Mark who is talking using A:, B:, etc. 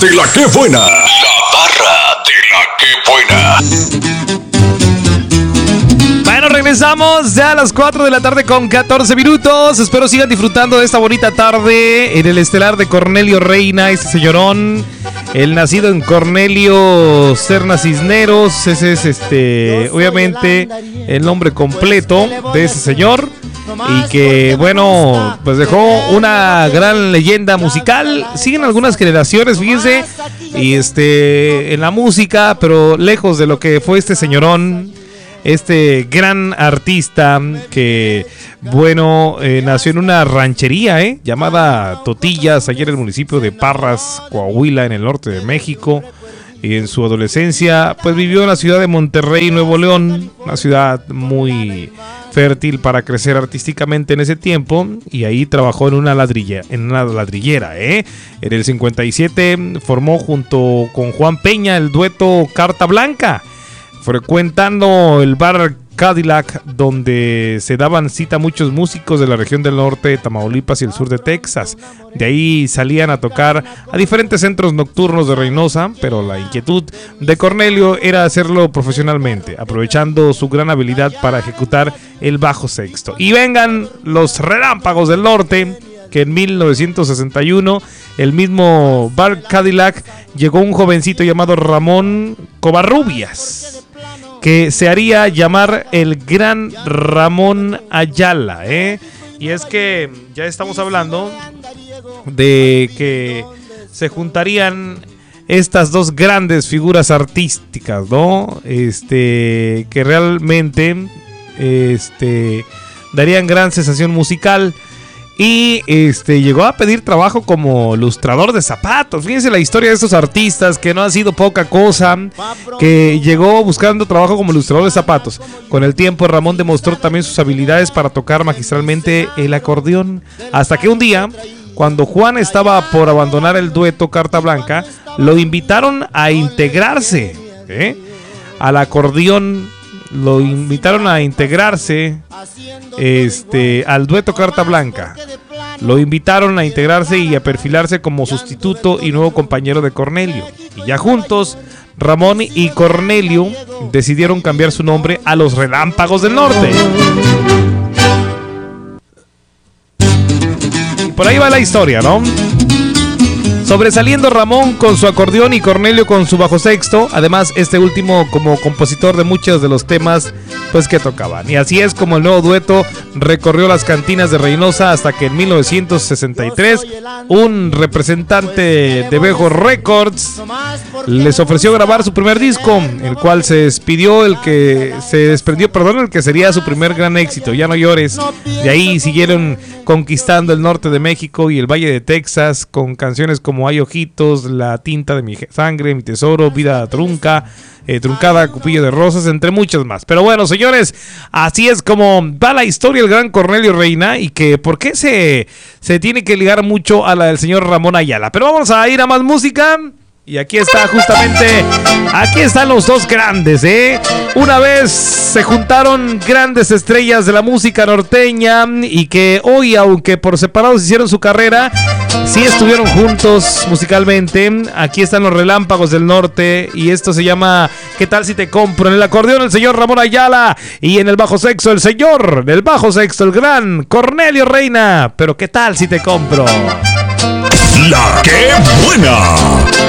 A: de la que buena. La barra de la que buena.
B: Bueno, regresamos ya a las 4 de la tarde con 14 minutos. Espero sigan disfrutando de esta bonita tarde en el estelar de Cornelio Reina, este señorón. El nacido en Cornelio Serna Cisneros. Ese es obviamente el nombre completo de ese señor. Y que bueno, pues dejó una gran leyenda musical. Siguen algunas generaciones, fíjense, y en la música, pero lejos de lo que fue este señorón. Este gran artista que, bueno, nació en una ranchería, llamada Totillas, allá en el municipio de Parras, Coahuila, en el norte de México. Y en su adolescencia, pues vivió en la ciudad de Monterrey, Nuevo León, una ciudad muy fértil para crecer artísticamente en ese tiempo. Y ahí trabajó en una ladrillera. En el 57 formó junto con Juan Peña el dueto Carta Blanca, frecuentando el bar Cadillac, donde se daban cita muchos músicos de la región del norte de Tamaulipas y el sur de Texas. De ahí salían a tocar a diferentes centros nocturnos de Reynosa, pero la inquietud de Cornelio era hacerlo profesionalmente, aprovechando su gran habilidad para ejecutar el bajo sexto. Y vengan los Relámpagos del Norte, que en 1961, el mismo bar Cadillac, llegó un jovencito llamado Ramón Covarrubias, que se haría llamar el Gran Ramón Ayala, Y es que ya estamos hablando de que se juntarían estas dos grandes figuras artísticas, ¿no? Que realmente darían gran sensación musical. Y llegó a pedir trabajo como lustrador de zapatos. Fíjense la historia de estos artistas, que no ha sido poca cosa, que llegó buscando trabajo como lustrador de zapatos. Con el tiempo Ramón demostró también sus habilidades para tocar magistralmente el acordeón, hasta que un día, cuando Juan estaba por abandonar el dueto Carta Blanca, lo invitaron a integrarse al acordeón. Lo invitaron a integrarse al dueto Carta Blanca. Lo invitaron a integrarse y a perfilarse como sustituto y nuevo compañero de Cornelio. Y ya juntos, Ramón y Cornelio decidieron cambiar su nombre a los Relámpagos del Norte. Y por ahí va la historia, ¿no? Sobresaliendo Ramón con su acordeón y Cornelio con su bajo sexto, además este último como compositor de muchos de los temas pues que tocaban. Y así es como el nuevo dueto recorrió las cantinas de Reynosa hasta que en 1963 un representante de Bejo Records les ofreció grabar su primer disco, el cual se desprendió el que sería su primer gran éxito, Ya no llores. De ahí siguieron conquistando el norte de México y el Valle de Texas con canciones como Hay ojitos, La tinta de mi sangre, Mi tesoro, Vida truncada, Cupillo de rosas, entre muchas más. Pero bueno, señores, así es como va la historia del gran Cornelio Reina, y que por qué se tiene que ligar mucho a la del señor Ramón Ayala. Pero vamos a ir a más música. Y aquí está justamente, aquí están los dos grandes, Una vez se juntaron grandes estrellas de la música norteña y que hoy, aunque por separados hicieron su carrera, sí estuvieron juntos musicalmente. Aquí están los Relámpagos del Norte y esto se llama ¿Qué tal si te compro? En el acordeón el señor Ramón Ayala y en el bajo sexto el gran Cornelio Reina. Pero ¿qué tal si te compro?
A: La que buena.